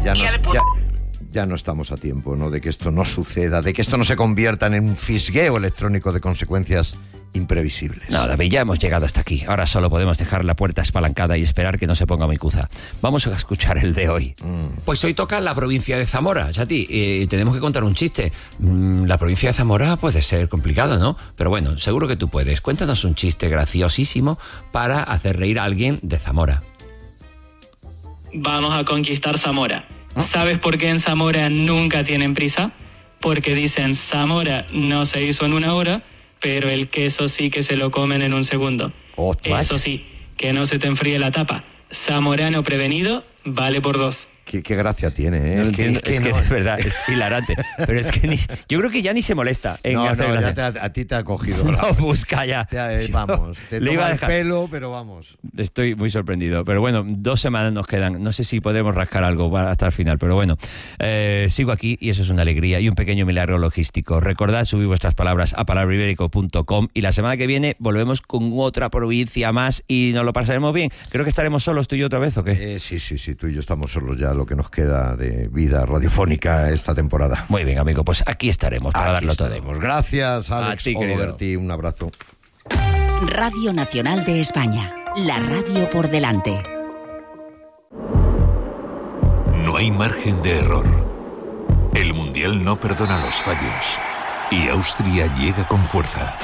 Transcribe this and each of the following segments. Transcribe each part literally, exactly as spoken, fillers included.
Ya no, y después... ya, ya no estamos a tiempo, ¿no? De que esto no suceda, de que esto no se convierta en un fisgueo electrónico de consecuencias imprevisibles. No, David, ya hemos llegado hasta aquí. Ahora solo podemos dejar la puerta espalancada y esperar que no se ponga muy cuza. Vamos a escuchar el de hoy. Mm. Pues hoy toca la provincia de Zamora, Chati, y tenemos que contar un chiste. Mm, La provincia de Zamora puede ser complicado, ¿no? Pero bueno, seguro que tú puedes. Cuéntanos un chiste graciosísimo para hacer reír a alguien de Zamora. Vamos a conquistar Zamora. ¿Sabes por qué en Zamora nunca tienen prisa? Porque dicen Zamora no se hizo en una hora, pero el queso sí que se lo comen en un segundo. Oh, Eso sí, que no se te enfríe la tapa. Zamorano prevenido vale por dos. Qué, qué gracia tiene, ¿eh? No lo Es que- entiendo, es que es que no- de verdad es hilarante. Pero es que ni, yo creo que ya ni se molesta en No, hacer no, ya gracia. te ha- a ti te ha cogido. No, la- busca ya. Ya, eh, Yo vamos, te le iba toma a el dejar. pelo, pero vamos. Estoy muy sorprendido. Pero bueno, dos semanas nos quedan. No sé si podemos rascar algo para- hasta el final. Pero bueno, eh, sigo aquí y eso es una alegría y un pequeño milagro logístico. Recordad subir vuestras palabras a palabraibérico punto com y la semana que viene volvemos con otra provincia más y nos lo pasaremos bien. Creo que estaremos solos tú y yo otra vez, ¿o qué? Eh, sí, sí, sí, tú y yo estamos solos ya, lo que nos queda de vida radiofónica esta temporada. Muy bien, amigo, pues aquí estaremos para Aquí darlo todo. estaremos. Gracias, Alex A ti, querido. O'Doherty, un abrazo. Radio Nacional de España. La radio por delante. No hay margen de error. El Mundial no perdona los fallos. Y Austria llega con fuerza.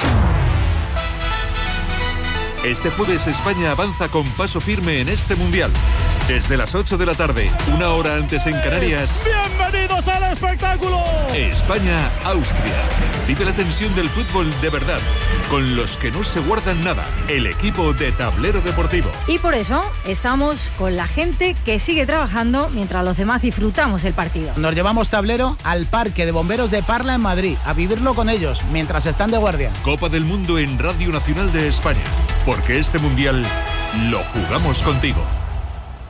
Este jueves España avanza con paso firme en este Mundial. Desde las ocho de la tarde, una hora antes en Canarias, ¡Bienvenidos al espectáculo! España-Austria. Vive la tensión del fútbol de verdad, con los que no se guardan nada, el equipo de Tablero Deportivo. Y por eso estamos con la gente que sigue trabajando mientras los demás disfrutamos el partido. Nos llevamos Tablero al Parque de Bomberos de Parla en Madrid, a vivirlo con ellos, mientras están de guardia. Copa del Mundo en Radio Nacional de España, porque este Mundial lo jugamos contigo.